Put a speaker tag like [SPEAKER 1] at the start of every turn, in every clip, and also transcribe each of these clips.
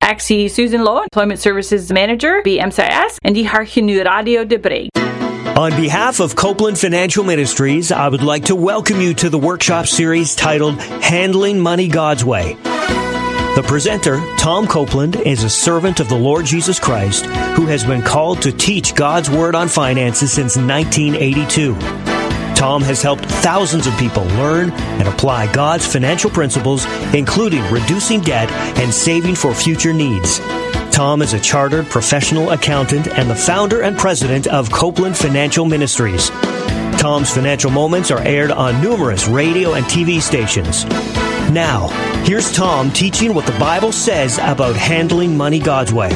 [SPEAKER 1] Ik zie Susan Lowe, Employment Services Manager bij MCIS, en die haar nu Radio De Bree.
[SPEAKER 2] On behalf of Copeland Financial Ministries, I would like to welcome you to the workshop series titled Handling Money God's Way. The presenter, Tom Copeland, is a servant of the Lord Jesus Christ who has been called to teach God's Word on finances since 1982. Tom has helped thousands of people learn and apply God's financial principles, including reducing debt and saving for future needs. Tom is a chartered professional accountant and the founder and president of Copeland Financial Ministries. Tom's financial moments are aired on numerous radio and TV stations. Now, here's Tom teaching what the Bible says about handling money God's way.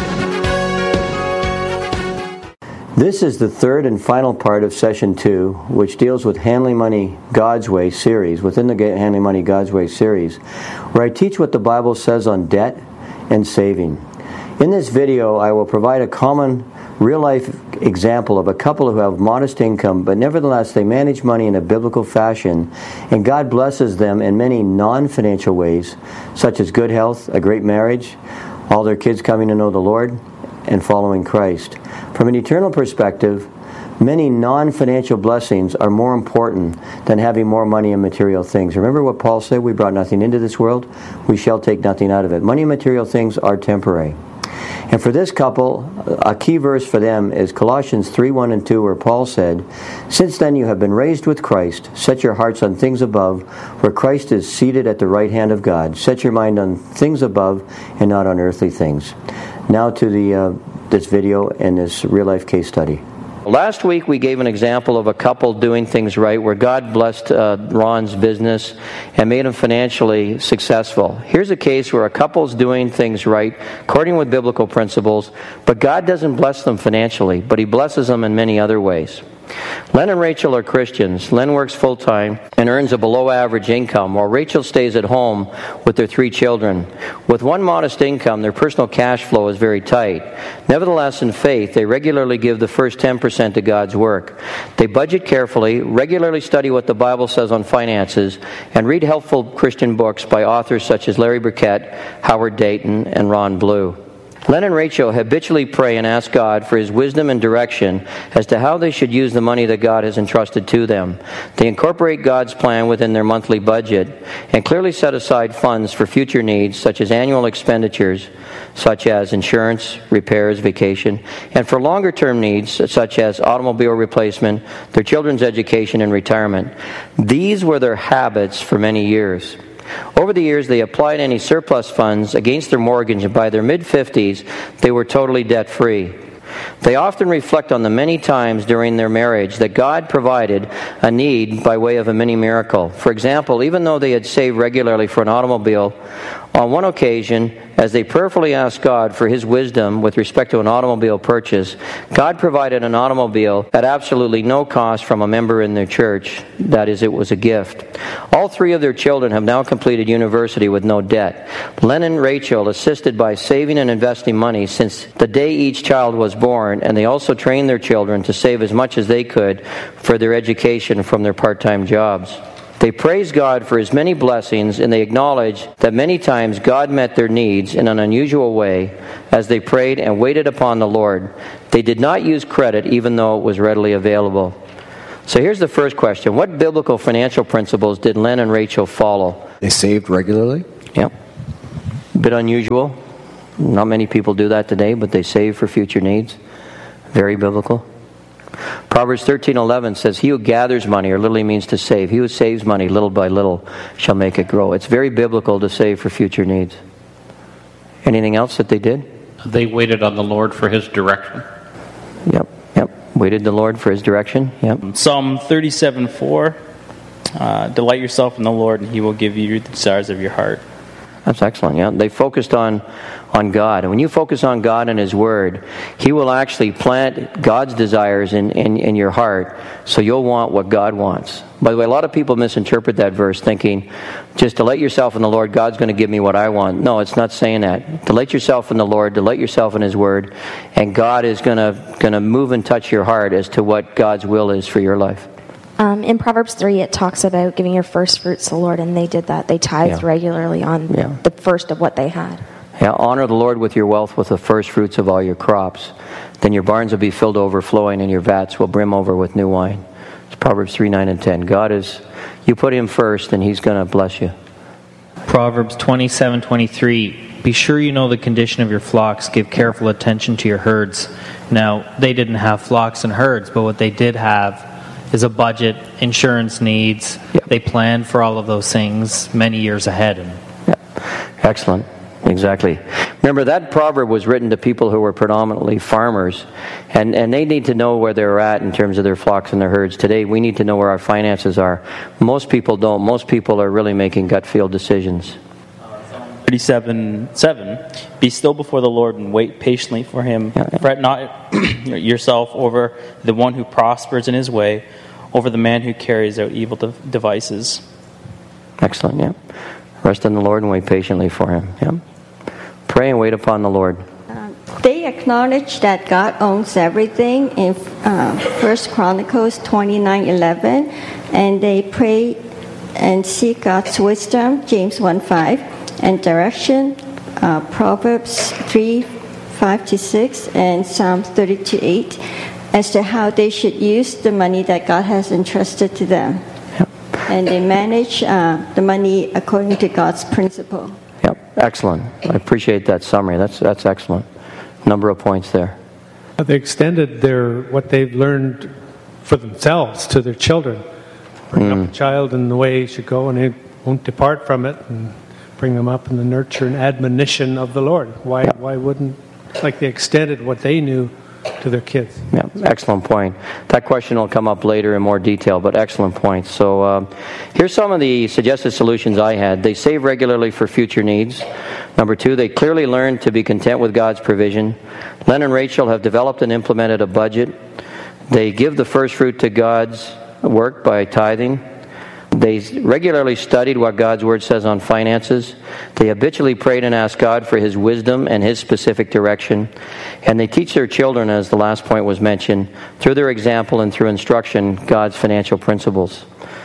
[SPEAKER 3] This is the third and final part of Session 2, which deals with Handling Money God's Way series, within the Handling Money God's Way series, where I teach what the Bible says on debt and saving. In this video, I will provide a common real-life example of a couple who have modest income, but nevertheless they manage money in a biblical fashion, and God blesses them in many non-financial ways, such as good health, a great marriage, all their kids coming to know the Lord, and following Christ. From an eternal perspective, many non-financial blessings are more important than having more money and material things. Remember what Paul said? We brought nothing into this world. We shall take nothing out of it. Money and material things are temporary. And for this couple, a key verse for them is Colossians 3:1 and 2, where Paul said, "Since then you have been raised with Christ. Set your hearts on things above, where Christ is seated at the right hand of God. Set your mind on things above and not on earthly things." Now to this video and this real-life case study.
[SPEAKER 4] Last week we gave an example of a couple doing things right where God blessed Ron's business and made him financially successful. Here's a case where a couple's doing things right according with biblical principles, but God doesn't bless them financially, but He blesses them in many other ways. Len and Rachel are Christians. Len works full-time and earns a below-average income, while Rachel stays at home with their 3 children. With one modest income, their personal cash flow is very tight. Nevertheless, in faith, they regularly give the first 10% to God's work. They budget carefully, regularly study what the Bible says on finances, and read helpful Christian books by authors such as Larry Burkett, Howard Dayton, and Ron Blue. Len and Rachel habitually pray and ask God for His wisdom and direction as to how they should use the money that God has entrusted to them. They incorporate God's plan within their monthly budget and clearly set aside funds for future needs such as annual expenditures, such as insurance, repairs, vacation, and for longer-term needs such as automobile replacement, their children's education, and retirement. These were their habits for many years. Over the years, they applied any surplus funds against their mortgage, and by their mid-50s, they were totally debt-free. They often reflect on the many times during their marriage that God provided a need by way of a mini miracle. For example, even though they had saved regularly for an automobile, on one occasion, as they prayerfully asked God for His wisdom with respect to an automobile purchase, God provided an automobile at absolutely no cost from a member in their church. That is, it was a gift. All 3 of their children have now completed university with no debt. Len and Rachel assisted by saving and investing money since the day each child was born, and they also trained their children to save as much as they could for their education from their part-time jobs. They praise God for His many blessings, and they acknowledge that many times God met their needs in an unusual way as they prayed and waited upon the Lord. They did not use credit even though it was readily available. So here's the first question. What biblical financial principles did Len and Rachel follow?
[SPEAKER 5] They saved regularly?
[SPEAKER 4] Yep. A bit unusual. Not many people do that today, but they save for future needs. Very biblical. Proverbs 13:11 says, "He who gathers money," or literally means to save, "he who saves money little by little shall make it grow." It's very biblical to save for future needs. Anything else that they did?
[SPEAKER 6] They waited on the Lord for His direction.
[SPEAKER 4] Yep. Waited the Lord for His direction. Yep.
[SPEAKER 7] Psalm 37:4, delight yourself in the Lord, and He will give you the desires of your heart.
[SPEAKER 4] That's excellent, yeah. They focused on God. And when you focus on God and His Word, He will actually plant God's desires in your heart, so you'll want what God wants. By the way, a lot of people misinterpret that verse thinking, just delight yourself in the Lord, God's going to give me what I want. No, it's not saying that. Delight yourself in the Lord, delight yourself in His Word, and God is going to move and touch your heart as to what God's will is for your life.
[SPEAKER 8] In Proverbs 3, it talks about giving your first fruits to the Lord, and they did that. They tithed regularly on the first of what they had.
[SPEAKER 4] Yeah, honor the Lord with your wealth, with the first fruits of all your crops. Then your barns will be filled overflowing, and your vats will brim over with new wine. It's Proverbs 3, 9, and 10. God is, you put Him first, and He's going to bless you.
[SPEAKER 7] Proverbs 27:23. Be sure you know the condition of your flocks. Give careful attention to your herds. Now, they didn't have flocks and herds, but what they did have is a budget, insurance needs.
[SPEAKER 4] Yep.
[SPEAKER 7] They planned for all of those things many years ahead.
[SPEAKER 4] Yeah. Excellent. Exactly. Remember, that proverb was written to people who were predominantly farmers, and they need to know where they're at in terms of their flocks and their herds. Today, we need to know where our finances are. Most people don't. Most people are really making gut feel decisions.
[SPEAKER 7] 37:7. Be still before the Lord and wait patiently for Him.
[SPEAKER 4] Yeah.
[SPEAKER 7] Fret not yourself over the one who prospers in his way, over the man who carries out evil devices.
[SPEAKER 4] Excellent, yeah. Rest in the Lord and wait patiently for Him. Yeah. Pray and wait upon the Lord.
[SPEAKER 5] They acknowledge that God owns everything in 1 Chronicles 29:11, and they pray and seek God's wisdom, James 1:5, and direction, Proverbs 3:5-6, and Psalm 32:8, as to how they should use the money that God has entrusted to them.
[SPEAKER 4] Yep.
[SPEAKER 5] And they manage the money according to God's principle.
[SPEAKER 4] Yep, excellent. I appreciate that summary. That's excellent. Number of points there.
[SPEAKER 9] They extended what they've learned for themselves to their children. Bring up a child in the way he should go, and he won't depart from it, and bring them up in the nurture and admonition of the Lord. Why wouldn't, they extended what they knew to their kids?
[SPEAKER 4] Yeah, excellent point. That question will come up later in more detail, but excellent point. So here's some of the suggested solutions I had. They save regularly for future needs. Number 2, they clearly learn to be content with God's provision. Len and Rachel have developed and implemented a budget. They give the first fruit to God's work by tithing. They regularly studied what God's Word says on finances. They habitually prayed and asked God for His wisdom and His specific direction. And they teach their children, as the last point was mentioned, through their example and through instruction, God's financial principles.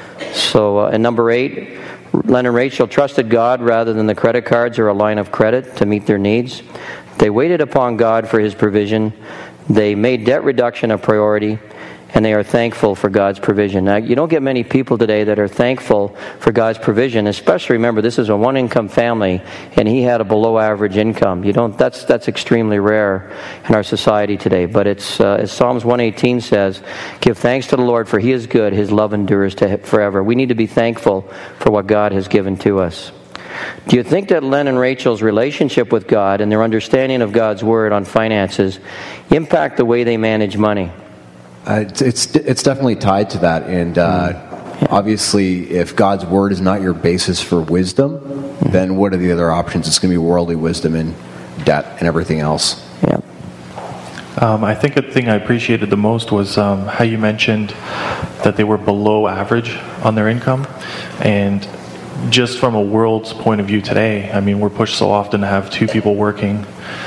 [SPEAKER 4] So, and number 8, Len and Rachel trusted God rather than the credit cards or a line of credit to meet their needs. They waited upon God for His provision. They made debt reduction a priority. And they are thankful for God's provision. Now, you don't get many people today that are thankful for God's provision, especially, remember, this is a one-income family, and he had a below-average income. That's extremely rare in our society today. But it's, as Psalms 118 says, give thanks to the Lord, for He is good. His love endures forever. We need to be thankful for what God has given to us. Do you think that Len and Rachel's relationship with God and their understanding of God's Word on finances impact the way they manage money?
[SPEAKER 10] It's definitely tied to that, and obviously, if God's Word is not your basis for wisdom, then what are the other options? It's going to be worldly wisdom and debt and everything else.
[SPEAKER 4] Yeah.
[SPEAKER 11] I think the thing I appreciated the most was how you mentioned that they were below average on their income, and just from a world's point of view today, I mean, we're pushed so often to have 2 people working.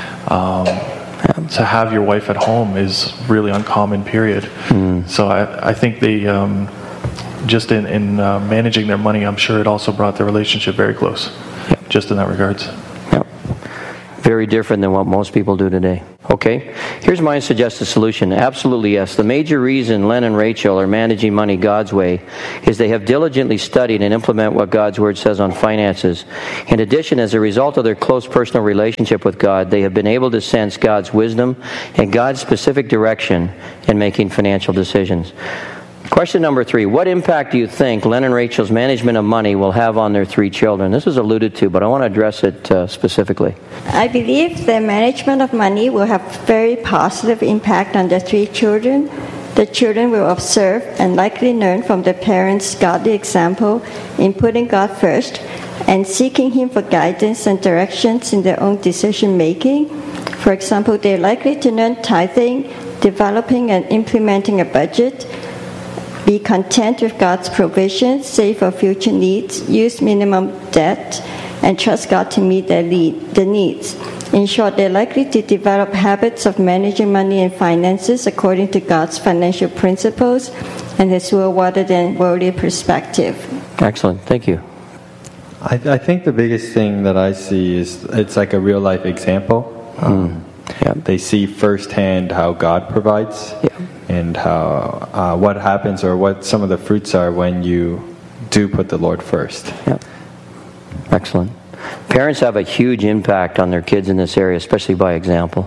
[SPEAKER 11] To have your wife at home is really uncommon, period. So I think they, just in managing their money, I'm sure it also brought their relationship very close, just in that regards.
[SPEAKER 4] Yep. Very different than what most people do today. Okay, here's my suggested solution. Absolutely yes. The major reason Len and Rachel are managing money God's way is they have diligently studied and implement what God's Word says on finances. In addition, as a result of their close personal relationship with God, they have been able to sense God's wisdom and God's specific direction in making financial decisions. Question number 3. What impact do you think Len and Rachel's management of money will have on their 3 children? This is alluded to, but I want to address it specifically.
[SPEAKER 5] I believe the management of money will have very positive impact on the 3 children. The children will observe and likely learn from their parents' godly example in putting God first and seeking Him for guidance and directions in their own decision-making. For example, they're likely to learn tithing, developing and implementing a budget, be content with God's provision, save for future needs, use minimum debt, and trust God to meet their needs. In short, they're likely to develop habits of managing money and finances according to God's financial principles and His will rather than worldly perspective.
[SPEAKER 4] Excellent. Thank you.
[SPEAKER 12] I think the biggest thing that I see is it's like a real life example. They see firsthand how God provides and how what happens or what some of the fruits are when you do put the Lord first.
[SPEAKER 4] Excellent. Parents have a huge impact on their kids in this area, especially by example.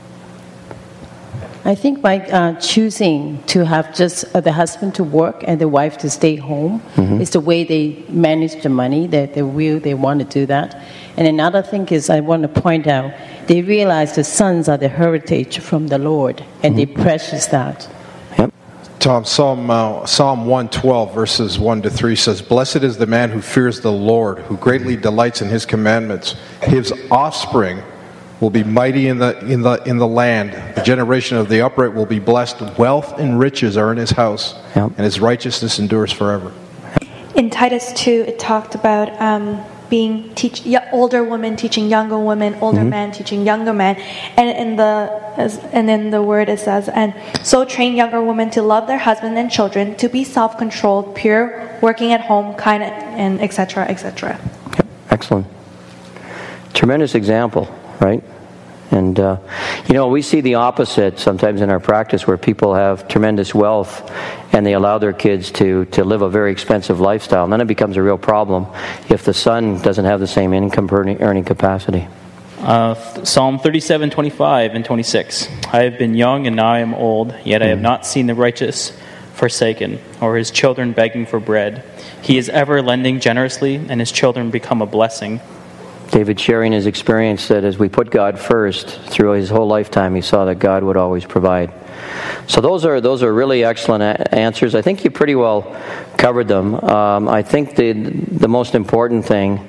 [SPEAKER 13] I think by choosing to have just the husband to work and the wife to stay home is the way they manage the money, that they want to do that. And another thing is I want to point out, they realize the sons are the heritage from the Lord, and they precious that.
[SPEAKER 14] Tom, Psalm 112, verses 1 to 3 says, "Blessed is the man who fears the Lord, who greatly delights in his commandments. His offspring will be mighty in the land. The generation of the upright will be blessed. Wealth and riches are in his house, and his righteousness endures forever."
[SPEAKER 15] In Titus 2, it talked about older women teaching younger women, older men teaching younger men, and in the word it says, "And so train younger women to love their husband and children, to be self-controlled, pure, working at home, kind, and etc., etc."
[SPEAKER 4] Excellent. Tremendous example, right? And, we see the opposite sometimes in our practice where people have tremendous wealth and they allow their kids to live a very expensive lifestyle. And then it becomes a real problem if the son doesn't have the same income earning capacity.
[SPEAKER 16] Psalm 37, 25 and 26. "I have been young and now I am old, yet I have not seen the righteous forsaken, or his children begging for bread. He is ever lending generously, and his children become a blessing."
[SPEAKER 4] David sharing his experience that as we put God first through his whole lifetime, he saw that God would always provide. So those are really excellent answers. I think you pretty well covered them. I think the most important thing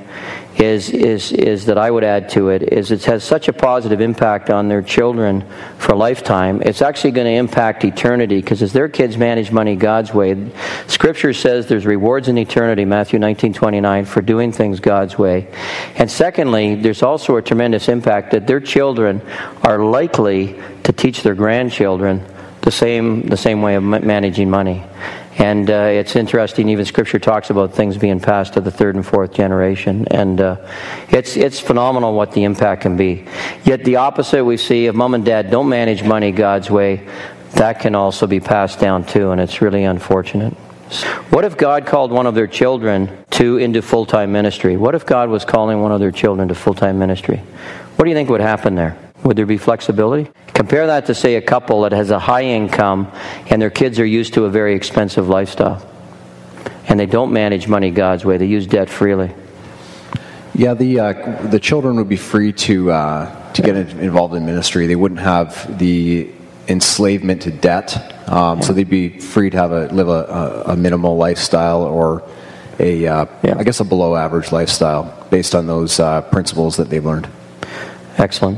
[SPEAKER 4] is that I would add to it is it has such a positive impact on their children for a lifetime. It's actually going to impact eternity, because as their kids manage money God's way, Scripture says there's rewards in eternity, Matthew 19:29, for doing things God's way. And secondly, there's also a tremendous impact that their children are likely to teach their grandchildren the same way of managing money. And it's interesting, even Scripture talks about things being passed to the third and fourth generation. And it's phenomenal what the impact can be. Yet the opposite we see, if mom and dad don't manage money God's way, that can also be passed down too, and it's really unfortunate. What if God called one of their children into full-time ministry? What if God was calling one of their children to full-time ministry? What do you think would happen there? Would there be flexibility? Compare that to, say, a couple that has a high income and their kids are used to a very expensive lifestyle. And they don't manage money God's way. They use debt freely.
[SPEAKER 10] Yeah, the children would be free to get involved in ministry. They wouldn't have the enslavement to debt. So they'd be free to live a minimal lifestyle or I guess a below average lifestyle based on those principles that they've learned.
[SPEAKER 4] Excellent.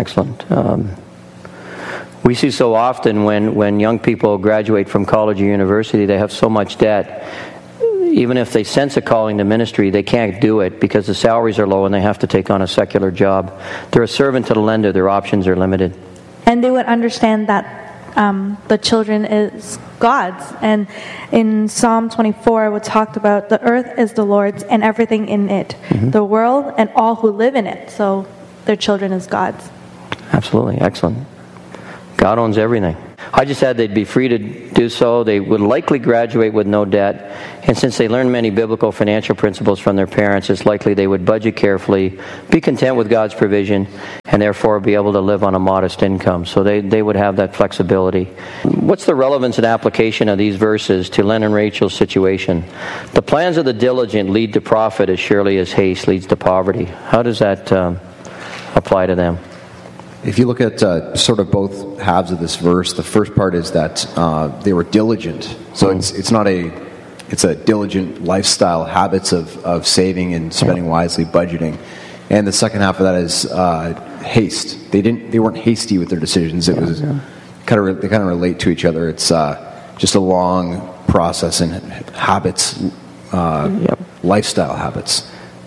[SPEAKER 4] We see so often when young people graduate from college or university, they have so much debt. Even if they sense a calling to ministry, they can't do it because the salaries are low and they have to take on a secular job. They're a servant to the lender. Their options are limited.
[SPEAKER 15] And they would understand that the children is God's. And in Psalm 24, it talked about the earth is the Lord's and everything in it, the world and all who live in it. So their children is God's.
[SPEAKER 4] Absolutely. Excellent. God owns everything. I just said they'd be free to do so. They would likely graduate with no debt. And since they learned many biblical financial principles from their parents, it's likely they would budget carefully, be content with God's provision, and therefore be able to live on a modest income. So they would have that flexibility. What's the relevance and application of these verses to Len and Rachel's situation? The plans of the diligent lead to profit as surely as haste leads to poverty. How does that apply to them?
[SPEAKER 10] If you look at sort of both halves of this verse, the first part is that they were diligent. So it's a diligent lifestyle, habits of saving and spending wisely, budgeting. And the second half of that is haste. They weren't hasty with their decisions. It was they kind of relate to each other. It's just a long process in habits, lifestyle habits.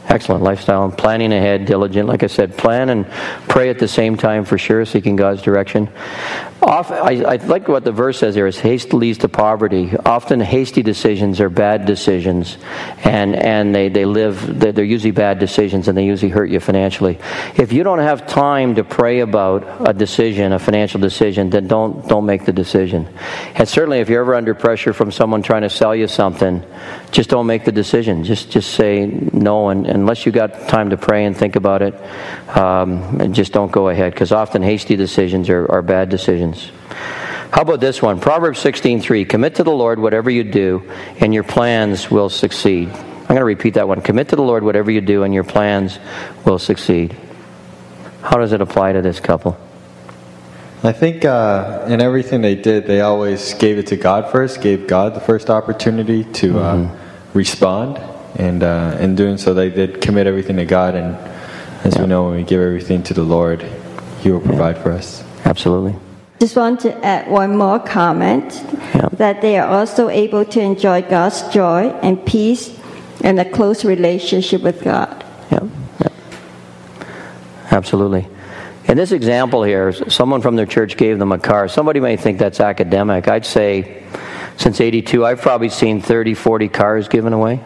[SPEAKER 4] Excellent lifestyle and planning ahead, diligent. Like I said, plan and pray at the same time for sure, seeking God's direction. I like what the verse says here is haste leads to poverty. Often hasty decisions are bad decisions, and they're usually bad decisions, and they usually hurt you financially. If you don't have time to pray about a decision, a financial decision, then don't make the decision. And certainly if you're ever under pressure from someone trying to sell you something, just don't make the decision. Just say no, and unless you got time to pray and think about it, just don't go ahead, because often hasty decisions are bad decisions. How about this one? Proverbs 16:3. Commit to the Lord whatever you do, and your plans will succeed. I'm going to repeat that one. Commit to the Lord whatever you do, and your plans will succeed. How does it apply to this couple?
[SPEAKER 12] I think in everything they did, they always gave it to God first, gave God the first opportunity to respond. And in doing so, they did commit everything to God. And as we know, when we give everything to the Lord, He will provide for us.
[SPEAKER 4] Absolutely.
[SPEAKER 5] Just want to add one more comment, that they are also able to enjoy God's joy and peace and a close relationship with God.
[SPEAKER 4] Yeah. Absolutely. In this example here, someone from their church gave them a car. Somebody may think that's academic. I'd say since 82, I've probably seen 30, 40 cars given away.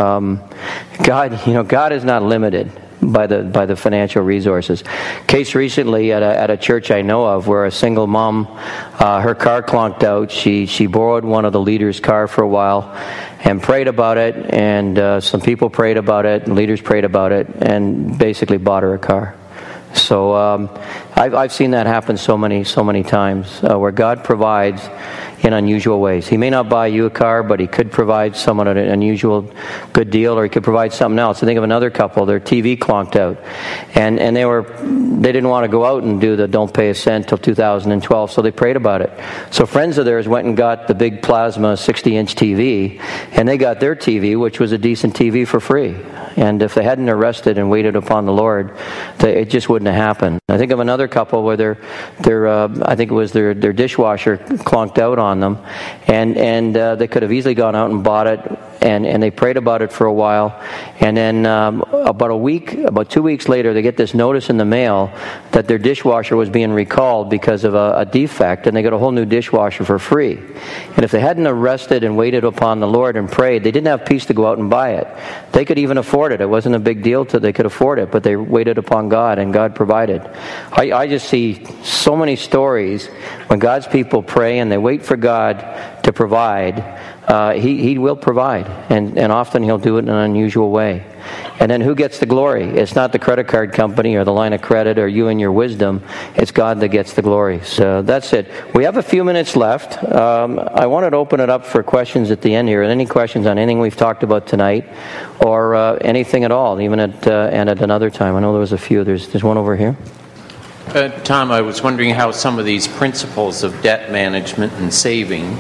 [SPEAKER 4] God is not limited by the financial resources. Case recently at a church I know of, where a single mom, her car clunked out. She borrowed one of the leaders' car for a while and prayed about it, and some people prayed about it, and leaders prayed about it, and basically bought her a car. So I've seen that happen so many times, where God provides in unusual ways. He may not buy you a car, but He could provide someone an unusual good deal, or He could provide something else. I think of another couple, their TV clunked out, and they didn't want to go out and do the don't pay a cent till 2012, so they prayed about it. So friends of theirs went and got the big plasma 60-inch TV, and they got their TV, which was a decent TV, for free. And if they hadn't rested and waited upon the Lord, it just wouldn't have happened. I think of another couple where their dishwasher clunked out on them, and they could have easily gone out and bought it, and they prayed about it for a while, and then about 2 weeks later, they get this notice in the mail that their dishwasher was being recalled because of a defect, and they got a whole new dishwasher for free. And if they hadn't rested and waited upon the Lord and prayed, they didn't have peace to go out and buy it. They could even afford it. It wasn't a big deal till they could afford it, but they waited upon God, and God provided. I just see so many stories when God's people pray and they wait for God to provide. He will provide, and often He'll do it in an unusual way. And then who gets the glory? It's not the credit card company or the line of credit or you and your wisdom. It's God that gets the glory. So that's it. We have a few minutes left. I wanted to open it up for questions at the end here. Any questions on anything we've talked about tonight, or anything at all, even at another time? I know there was a few. There's one over here.
[SPEAKER 6] Tom, I was wondering how some of these principles of debt management and saving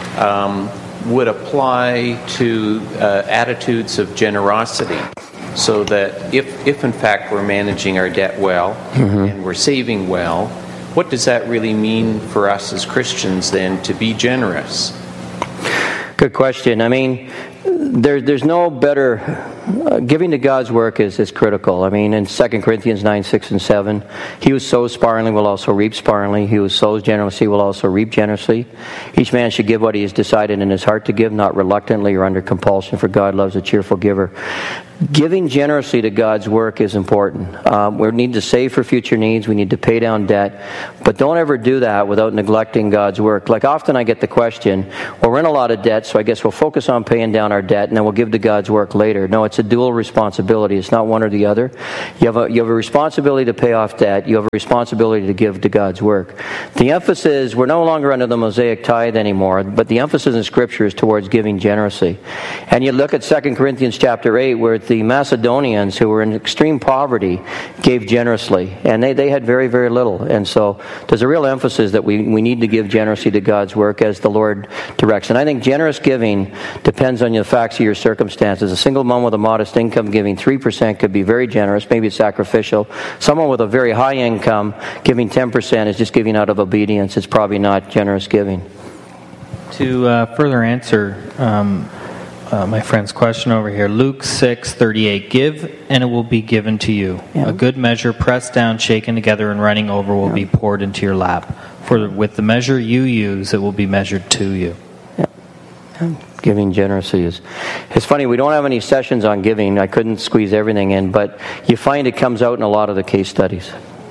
[SPEAKER 6] would apply to attitudes of generosity, so that if in fact we're managing our debt well and we're saving well, what does that really mean for us as Christians then to be generous?
[SPEAKER 4] Good question. I mean, there's no better... giving to God's work is critical. I mean, in 2 Corinthians 9, 6, and 7, he who sows sparingly will also reap sparingly. He who sows generously will also reap generously. Each man should give what he has decided in his heart to give, not reluctantly or under compulsion, for God loves a cheerful giver. Giving generously to God's work is important. We need to save for future needs. We need to pay down debt. But don't ever do that without neglecting God's work. Like often I get the question, well, we're in a lot of debt, so I guess we'll focus on paying down our debt and then we'll give to God's work later. No, it's a dual responsibility. It's not one or the other. You have a responsibility to pay off debt. You have a responsibility to give to God's work. The emphasis, we're no longer under the Mosaic tithe anymore, but the emphasis in Scripture is towards giving generously. And you look at 2 Corinthians chapter 8, where the Macedonians, who were in extreme poverty, gave generously. And they had very, very little. And so there's a real emphasis that we need to give generously to God's work as the Lord directs. And I think generous giving depends on the facts of your circumstances. A single mom with a modest income giving 3% could be very generous, maybe it's sacrificial. Someone with a very high income giving 10% is just giving out of obedience. It's probably not generous giving.
[SPEAKER 7] To further answer, my friend's question over here. Luke 6:38. Give, and it will be given to you.
[SPEAKER 4] Yeah.
[SPEAKER 7] A good measure, pressed down, shaken together, and running over, will be poured into your lap. For with the measure you use, it will be measured to you.
[SPEAKER 4] Giving generously is... It's funny, we don't have any sessions on giving. I couldn't squeeze everything in, but you find it comes out in a lot of the case studies.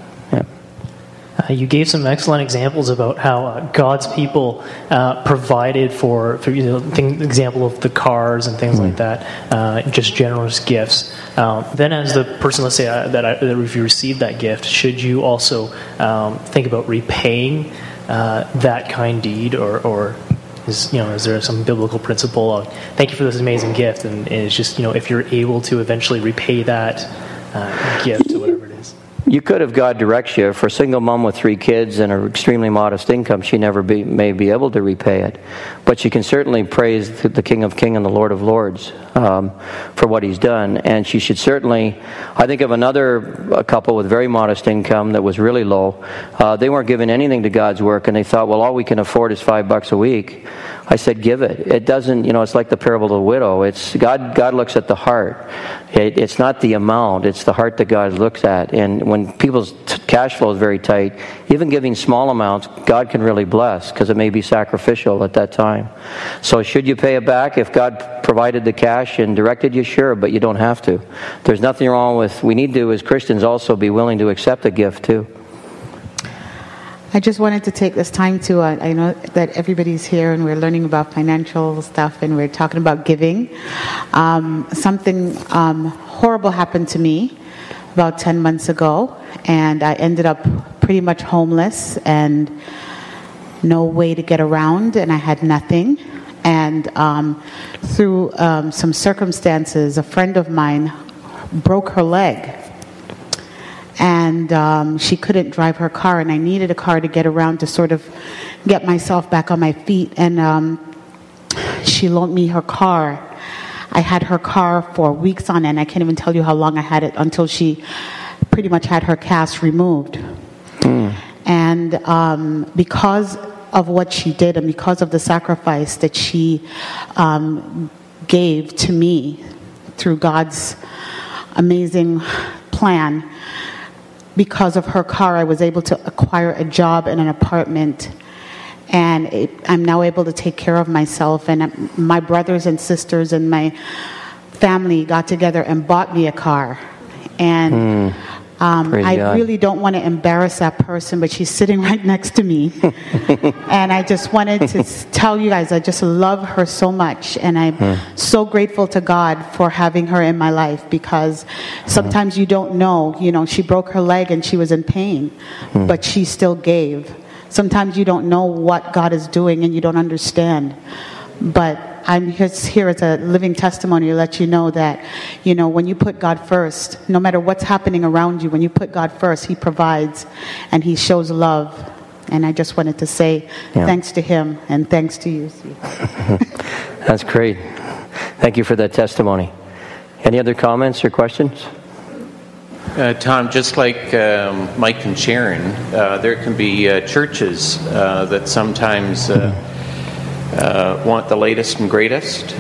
[SPEAKER 17] You gave some excellent examples about how God's people provided for example of the cars and things like that, just generous gifts. Then as the person, let's say, that if you received that gift, should you also think about repaying that kind deed, or is there some biblical principle of thank you for this amazing gift, and it's just, if you're able to eventually repay that gift or whatever it is?
[SPEAKER 4] You could, if God directs you. For a single mom with 3 kids and an extremely modest income, she may be able to repay it. But she can certainly praise the King of Kings and the Lord of Lords for what He's done. And she should certainly... I think of a couple with very modest income that was really low. They weren't giving anything to God's work, and they thought, well, all we can afford is $5 a week. I said, give it. It doesn't, it's like the parable of the widow. It's God looks at the heart. It's not the amount. It's the heart that God looks at. And when people's cash flow is very tight, even giving small amounts, God can really bless, because it may be sacrificial at that time. So should you pay it back if God provided the cash and directed you? Sure, but you don't have to. There's nothing wrong with... We need to, as Christians, also be willing to accept a gift too.
[SPEAKER 18] I just wanted to take this time to, I know that everybody's here and we're learning about financial stuff and we're talking about giving. Something horrible happened to me about 10 months ago, and I ended up pretty much homeless and no way to get around, and I had nothing. And through some circumstances, a friend of mine broke her leg. And she couldn't drive her car, and I needed a car to get around to sort of get myself back on my feet. And she loaned me her car. I had her car for weeks on end. I can't even tell you how long I had it, until she pretty much had her cast removed. And because of what she did, and because of the sacrifice that she gave to me through God's amazing plan, because of her car, I was able to acquire a job and an apartment, and I'm now able to take care of myself. And my brothers and sisters and my family got together and bought me a car. And I really don't want to embarrass that person, but she's sitting right next to me. And I just wanted to tell you guys, I just love her so much. And I'm so grateful to God for having her in my life, because sometimes you don't know, she broke her leg and she was in pain, but she still gave. Sometimes you don't know what God is doing and you don't understand. But I'm just here as a living testimony to let you know that, when you put God first, no matter what's happening around you, when you put God first, He provides and He shows love. And I just wanted to say thanks to Him and thanks to you, Steve.
[SPEAKER 4] That's great. Thank you for that testimony. Any other comments or questions?
[SPEAKER 6] Tom, just like Mike and Sharon, there can be churches that sometimes want the latest and greatest.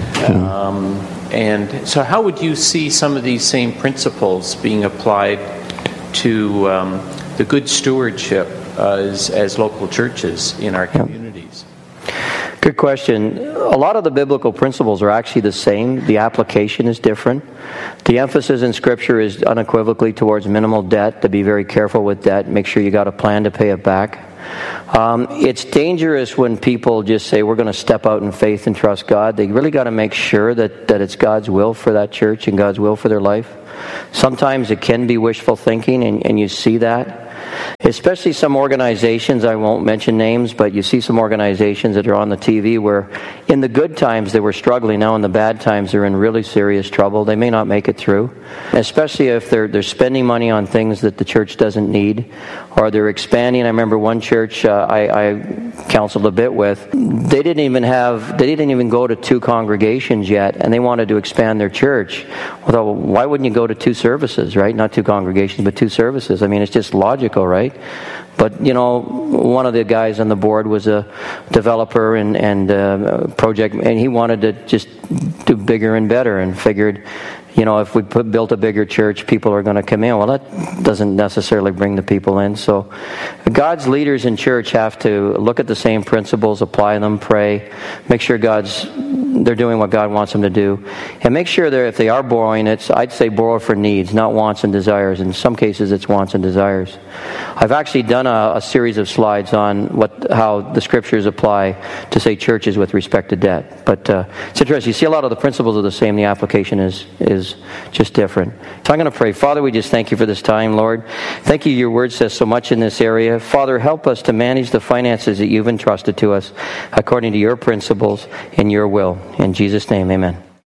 [SPEAKER 6] And so how would you see some of these same principles being applied to the good stewardship as local churches in our communities?
[SPEAKER 4] Good question. A lot of the biblical principles are actually the same. The application is different. The emphasis in Scripture is unequivocally towards minimal debt, to be very careful with debt. Make sure you got a plan to pay it back. It's dangerous when people just say, we're going to step out in faith and trust God. They really got to make sure that it's God's will for that church and God's will for their life. Sometimes it can be wishful thinking, and you see that. Especially some organizations, I won't mention names, but you see some organizations that are on the TV where in the good times they were struggling. Now in the bad times they're in really serious trouble. They may not make it through. Especially if they're spending money on things that the church doesn't need, or they're expanding. I remember one church I counseled a bit with. They didn't even go to 2 congregations yet, and they wanted to expand their church. Well, why wouldn't you go to 2 services, right? Not 2 congregations, but 2 services. I mean, it's just logical, right? But, one of the guys on the board was a developer and project, and he wanted to just do bigger and better and figured, if we built a bigger church, people are going to come in. Well, that doesn't necessarily bring the people in. So God's leaders in church have to look at the same principles, apply them, pray, make sure they're doing what God wants them to do, and make sure that if they are borrowing, I'd say borrow for needs, not wants and desires. In some cases, it's wants and desires. I've actually done a series of slides on how the scriptures apply to, say, churches with respect to debt. But it's interesting. You see a lot of the principles are the same. The application is just different. So I'm going to pray. Father, we just thank you for this time, Lord. Thank you. Your word says so much in this area. Father, help us to manage the finances that you've entrusted to us according to your principles and your will. In Jesus' name, amen.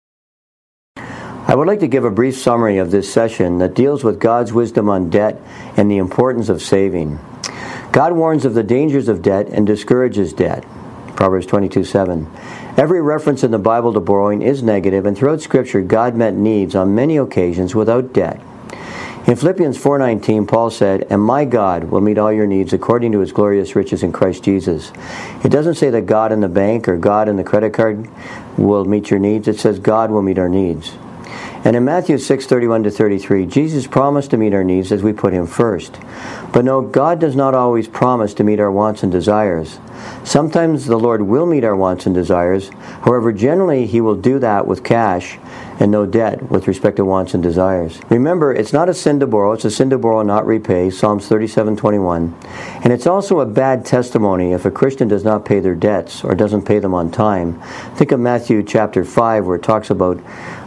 [SPEAKER 3] I would like to give a brief summary of this session that deals with God's wisdom on debt and the importance of saving. God warns of the dangers of debt and discourages debt. Proverbs 22:7. Every reference in the Bible to borrowing is negative, and throughout Scripture, God met needs on many occasions without debt. In Philippians 4:19, Paul said, "And my God will meet all your needs according to his glorious riches in Christ Jesus." It doesn't say that God in the bank or God in the credit card will meet your needs. It says God will meet our needs. And in Matthew 6:31-33, Jesus promised to meet our needs as we put him first. But no, God does not always promise to meet our wants and desires. Sometimes the Lord will meet our wants and desires. However, generally he will do that with cash and no debt with respect to wants and desires. Remember, it's not a sin to borrow. It's a sin to borrow and not repay, Psalms 37:21. And it's also a bad testimony if a Christian does not pay their debts or doesn't pay them on time. Think of Matthew chapter 5 where it talks about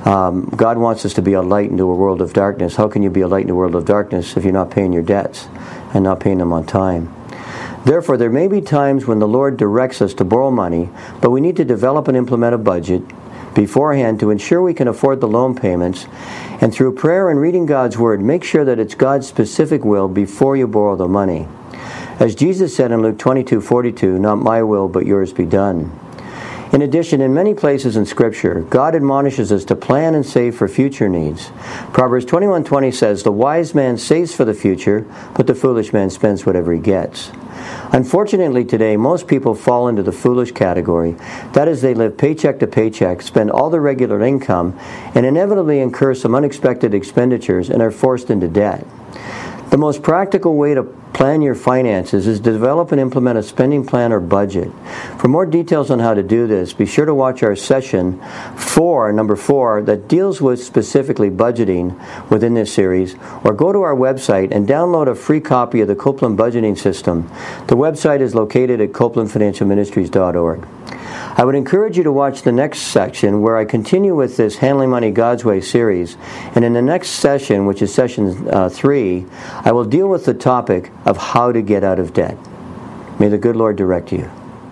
[SPEAKER 3] God wants us to be a light into a world of darkness. How can you be a light in a world of darkness if you're not paying your debts and not paying them on time? Therefore, there may be times when the Lord directs us to borrow money, but we need to develop and implement a budget beforehand to ensure we can afford the loan payments, and through prayer and reading God's Word, make sure that it's God's specific will before you borrow the money. As Jesus said in Luke 22:42, "Not my will, but yours be done." In addition, in many places in Scripture, God admonishes us to plan and save for future needs. Proverbs 21:20 says, "The wise man saves for the future, but the foolish man spends whatever he gets." Unfortunately today, most people fall into the foolish category. That is, they live paycheck to paycheck, spend all their regular income, and inevitably incur some unexpected expenditures and are forced into debt. The most practical way to plan your finances is to develop and implement a spending plan or budget. For more details on how to do this, be sure to watch our session number 4, that deals with specifically budgeting within this series, or go to our website and download a free copy of the Copeland Budgeting System. The website is located at copelandfinancialministries.org. I would encourage you to watch the next section where I continue with this Handling Money God's Way series. And in the next session, which is session 3, I will deal with the topic of how to get out of debt. May the good Lord direct you.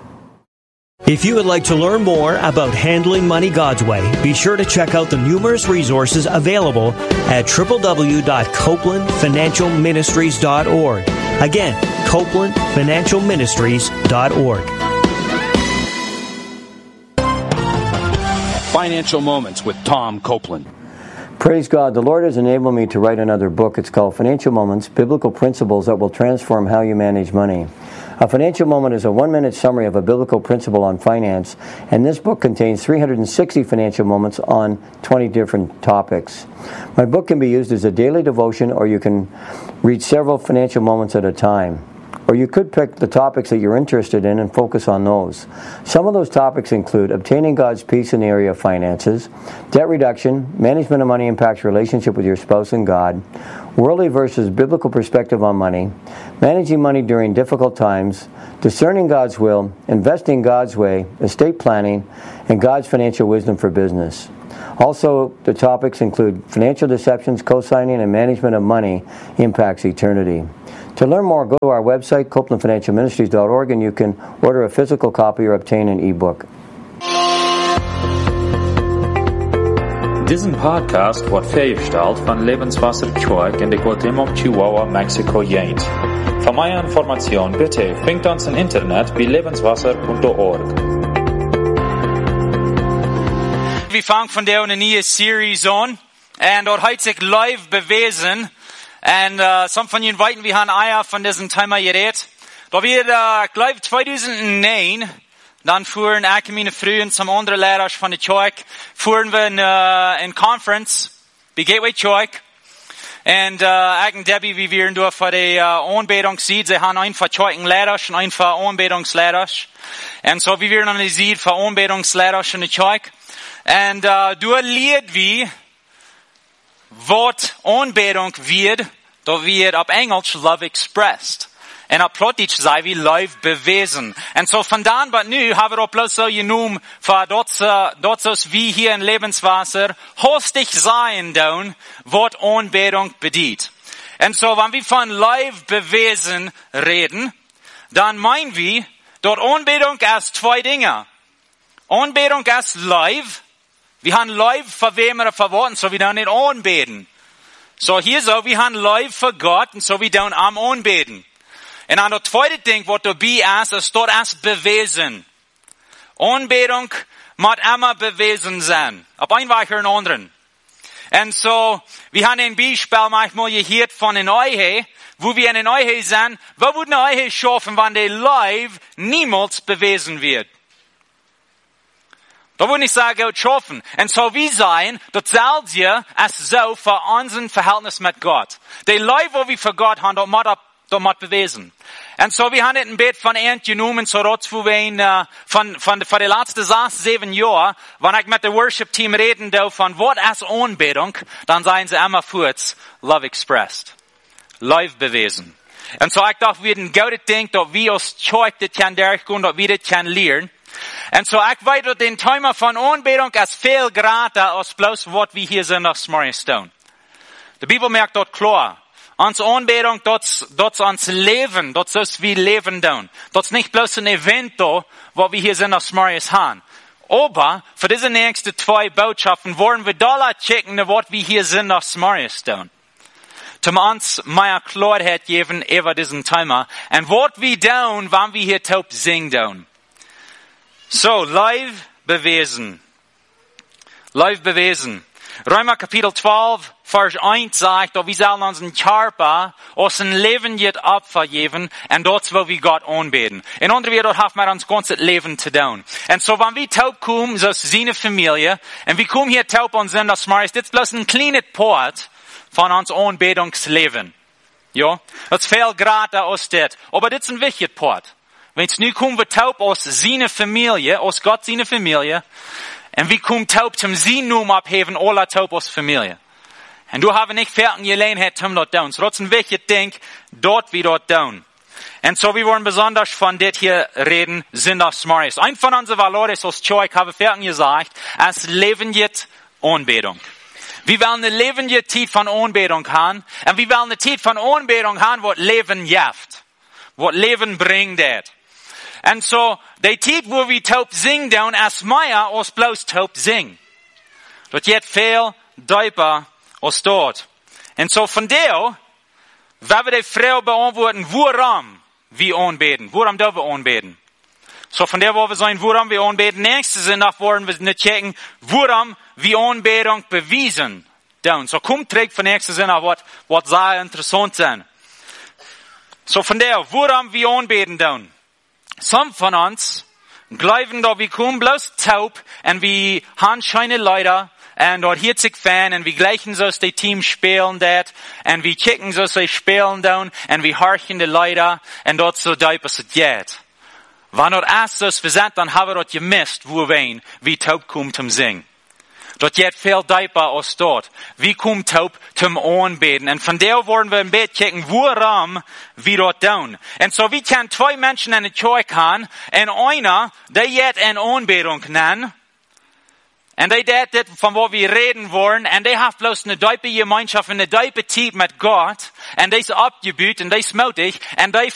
[SPEAKER 2] If you would like to learn more about handling money God's way, be sure to check out the numerous resources available at www.copelandfinancialministries.org. Again, copelandfinancialministries.org.
[SPEAKER 19] Financial Moments with Tom Copeland.
[SPEAKER 3] Praise God. The Lord has enabled me to write another book. It's called Financial Moments, Biblical Principles That Will Transform How You Manage Money. A financial moment is a 1-minute summary of a biblical principle on finance, and this book contains 360 financial moments on 20 different topics. My book can be used as a daily devotion, or you can read several financial moments at a time. Or you could pick the topics that you're interested in and focus on those. Some of those topics include obtaining God's peace in the area of finances, debt reduction, management of money impacts relationship with your spouse and God, worldly versus biblical perspective on money, managing money during difficult times, discerning God's will, investing God's way, estate planning, and God's financial wisdom for business. Also, the topics include financial deceptions, co-signing, and management of money impacts eternity. To learn more, go to our website, copelandfinancialministries.org, and you can order a physical copy or obtain an e-book.
[SPEAKER 20] Diesen Podcast wordt vrijgesteld van Levenswasser Choice in de Guatemala, Chihuahua, Mexico, James. Voor meer informatie bitte vindt ons in internet bij levenswasser.org.
[SPEAKER 21] Vi fangen vandaag een nieuwe series aan en dat heeft zich live bewezen Und some von Ihnen weiten, wir haben Eier von diesem Thema geredet. Da wir, glaube 2009, dann fuhren ich und meine Frühen zum anderen Lehrer von der Kirche, fuhren wir in Conference, bei Gateway Kirche. Und ich und Debbie, wie wir durch für die Anbetung sehen, sie haben einfach Kirchenlehrer und einfach Anbetungslehrer. Und so wie wir analysieren für Anbetungslehrer in der Kirche. Und du lied wie, was Anbetung wird, da wird auf Englisch Love expressed. Und auf Plattdeutsch sei wie Love bewiesen. Und so von dann bis nu haben wir auch bloß so genommen, für dort wie hier in Lebenswasser, hostig sein down, was Anbetung bedient. Und so, wenn wir von Love bewiesen reden, dann meinen wir, dort Anbetung ist zwei Dinge. Anbetung ist Love. Wir haben Love für wem oder für Worten, so wir dann nicht anbeten. So hier so, wir haben Love für Gott, und so wir dann am anbeten. Und dann das zweite Ding, was dabei ist dort erst bewiesen. Anbetung muss immer bewiesen sein. Ob ein weicher und anderen. Und so, wir haben ein Beispiel manchmal gehört von den Ehe, wo wir in den Ehe sind, wo würden eine Ehe schaffen, wenn der Live niemals bewiesen wird? Da würde ich sagen, Gott schaffen. Und so wie sein, das zählt hier als so für unseren Verhältnis mit Gott. Der Live, wo wir für Gott haben, das muss bewiesen. Und so, wir haben ein Bild von Ernst genommen, so dort, wo wir von den letzten 7 Jahren, wenn ich mit dem Worship-Team reden darf, von was ist Anbetung, dann sagen sie immer kurz, Love expressed. Love bewiesen. Und so, ich dachte, wir ein gutes Ding, dass wir uns Zeug das kann durchgehen, dass wir das kann lernen. Und so, ich weiß, den Thema von Anbetung ist viel grater als bloß, was wir hier sind auf Smyrnstone. Die Bibel merkt dort klar. Uns Anbetung, dort uns Leben, dort ist wie Leben tun. Dort ist nicht bloß ein Event da, wo wir hier sind auf Smyrnis haben. Aber, für diese nächsten 2 Botschaften wollen wir da checken, was wir hier sind auf Smyrnis tun. Zum uns mehr Klarheit geben über diesen Thema. Und was wir tun, wenn wir hier taub singen tun. So, live bewiesen. Live bewiesen. Römer Kapitel 12, Vers 1 sagt, dass wir sollen unseren Körper aus dem Leben jetzt Opfer geben, und dort, wo wir Gott anbeten. In anderen Worten, haben wir uns ganzes Leben zu tun. Und so, wenn wir taub kommen, so seine Familie, und wir kommen hier taub und sind das Mars, das ist bloß ein kleiner Part von uns Anbetungsleben. Ja? Das ist viel grader aus das. Aber das ist ein wichtiger Part. Wenn es nu kommen wir taub aus seiner Familie, aus Gott seine Familie, und wir kommen taub zum Sinnum abheben, alle taub aus Familie. Und du hast nicht fertig Gelegenheit, um dort down. So, das ist ein wichtiges Ding, dort wie dort down. Und so, wir wollen besonders von det hier reden, sind das Smyrnis. Ein von unseren Valores aus Kirche, habe fertig gesagt, als lebende Anbetung. Wir wollen eine lebende Zeit von Anbetung haben, und wir wollen eine Zeit von Anbetung haben, wo Leben jaft, wo Leben bringt. Und so, die Zeit, wo wir taub singen, ist mehr als bloß taub singen. Das geht viel tiefer als dort. Und so, von der, wenn wir die Frau beantworten, woran wir anbeten, woran dürfen wir anbeten. So, von der, wo wir sagen, woran wir anbeten, nächstes sind, wollen wir nicht checken, woran wir Anbetung bewiesen. So, kommt direkt von nächstes sind, was sehr interessant sind. So, von der, woran wir anbeten, Some von uns glauben, dass wir kommen bloß taub und wir haben scheine Leute und dort hört sich Fan und wir gleichen so, dass die Team spielen dort und wir kicken so, dass sie spielen down und wir horchen die Leute und dort so taub ist es geht. Wenn dort erst so wir sind, dann haben wir dort gemisst, wo wir taub kommen zum Singen. Dort geht viel tiefer als dort. Wir kommen taub zum Anbeten. Und von der wollen wir ein bisschen checken, woran wir dort tun. Und so, wir können 2 Menschen in der Kirche haben, und einer, der jetzt eine Anbetung nennen, und der das, von wo wir reden wollen, und der hat bloß eine tiefe Gemeinschaft, eine tiefe Zeit mit Gott, und der ist abgebüht, und der ist mutig, und der